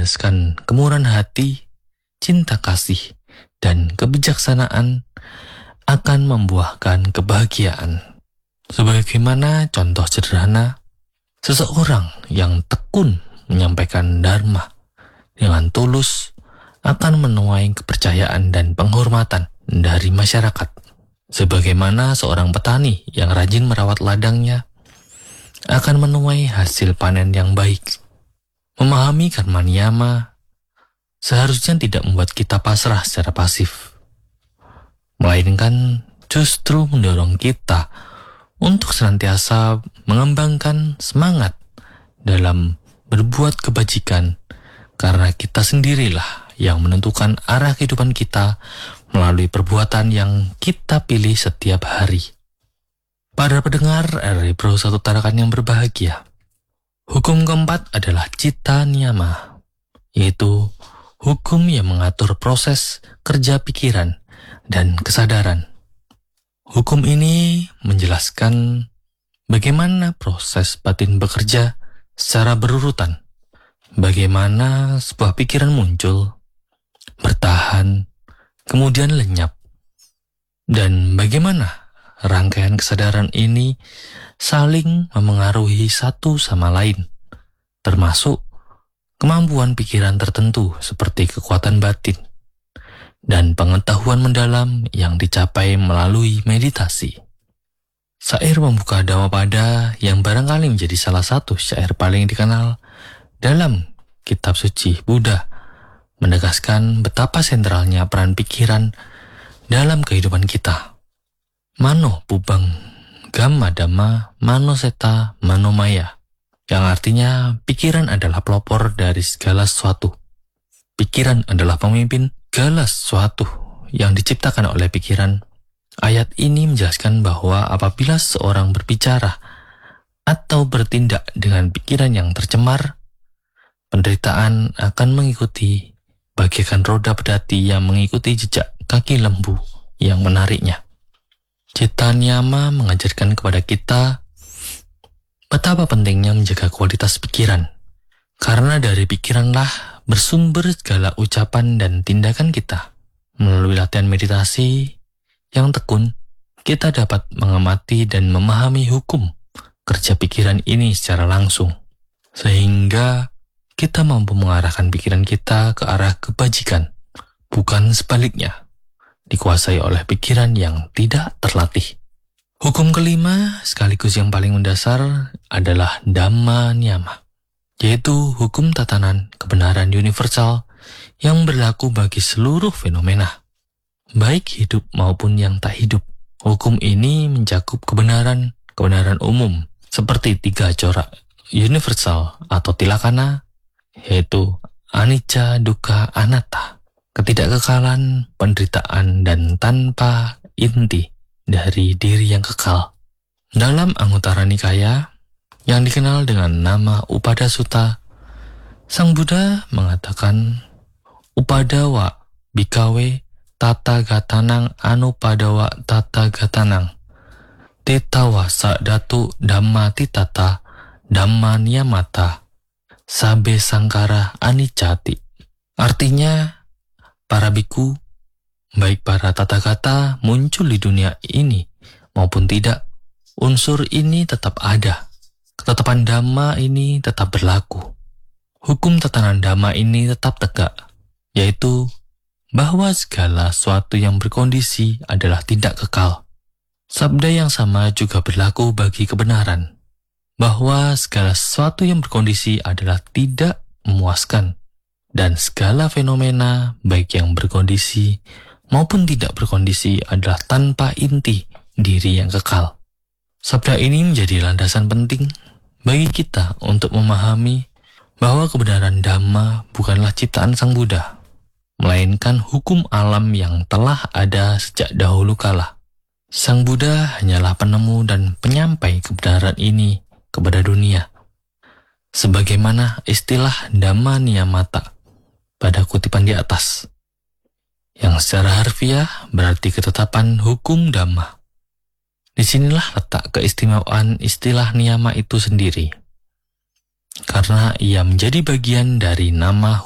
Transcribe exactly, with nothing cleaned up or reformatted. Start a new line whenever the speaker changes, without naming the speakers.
berlandaskan kemurahan hati, cinta kasih, dan kebijaksanaan akan membuahkan kebahagiaan. Sebagaimana contoh sederhana, seseorang yang tekun menyampaikan dharma dengan tulus akan menuai kepercayaan dan penghormatan dari masyarakat. Sebagaimana seorang petani yang rajin merawat ladangnya akan menuai hasil panen yang baik. Memahami karma niyama seharusnya tidak membuat kita pasrah secara pasif, melainkan justru mendorong kita untuk senantiasa mengembangkan semangat dalam berbuat kebajikan, karena kita sendirilah yang menentukan arah kehidupan kita melalui perbuatan yang kita pilih setiap hari. Para pendengar R R I Pro Satu Tarakan yang berbahagia, hukum keempat adalah Citta Niyama, yaitu hukum yang mengatur proses kerja pikiran dan kesadaran. Hukum ini menjelaskan bagaimana proses batin bekerja secara berurutan, bagaimana sebuah pikiran muncul, bertahan, kemudian lenyap, dan bagaimana rangkaian kesadaran ini saling memengaruhi satu sama lain, termasuk kemampuan pikiran tertentu seperti kekuatan batin dan pengetahuan mendalam yang dicapai melalui meditasi. Syair pembuka Dhammapada yang barangkali menjadi salah satu syair paling dikenal dalam kitab suci Buddha menegaskan betapa sentralnya peran pikiran dalam kehidupan kita. Mano pubang gamma dhamma mano seta mano maya, yang artinya pikiran adalah pelopor dari segala sesuatu. Pikiran adalah pemimpin segala sesuatu yang diciptakan oleh pikiran. Ayat ini menjelaskan bahwa apabila seorang berbicara atau bertindak dengan pikiran yang tercemar, penderitaan akan mengikuti bagaikan roda pedati yang mengikuti jejak kaki lembu yang menariknya. Citta Niyama mengajarkan kepada kita betapa pentingnya menjaga kualitas pikiran, karena dari pikiranlah bersumber segala ucapan dan tindakan kita. Melalui latihan meditasi yang tekun, kita dapat mengamati dan memahami hukum kerja pikiran ini secara langsung, sehingga kita mampu mengarahkan pikiran kita ke arah kebajikan, bukan sebaliknya, dikuasai oleh pikiran yang tidak terlatih. Hukum kelima sekaligus yang paling mendasar adalah Dhamma Niyama, yaitu hukum tatanan kebenaran universal yang berlaku bagi seluruh fenomena, baik hidup maupun yang tak hidup. Hukum ini mencakup kebenaran, kebenaran umum, seperti tiga corak universal atau tilakana, yaitu anicca, dukkha, anatta, ketidakkekalan, penderitaan, dan tanpa inti dari diri yang kekal. Dalam Anguttara Nikaya yang dikenal dengan nama Upada Sutta, Sang Buddha mengatakan, Upadawa bhikkhave tata gatanang anupadawa tata gatanang tetawa sadatu dhamma titata dhamma niyamata sabe sangkara anicati. Artinya, para biku, baik para tathagata muncul di dunia ini maupun tidak, unsur ini tetap ada. Ketetapan Dhamma ini tetap berlaku. Hukum tatanan Dhamma ini tetap tegak, yaitu bahwa segala sesuatu yang berkondisi adalah tidak kekal. Sabda yang sama juga berlaku bagi kebenaran, bahwa segala sesuatu yang berkondisi adalah tidak memuaskan, dan segala fenomena baik yang berkondisi maupun tidak berkondisi adalah tanpa inti diri yang kekal. Sabda ini menjadi landasan penting bagi kita untuk memahami bahwa kebenaran Dhamma bukanlah ciptaan Sang Buddha, melainkan hukum alam yang telah ada sejak dahulu kala. Sang Buddha hanyalah penemu dan penyampai kebenaran ini kepada dunia, sebagaimana istilah Dhamma Niyamata pada kutipan di atas, yang secara harfiah berarti ketetapan hukum Dhamma. Disinilah letak keistimewaan istilah niyama itu sendiri, karena ia menjadi bagian dari nama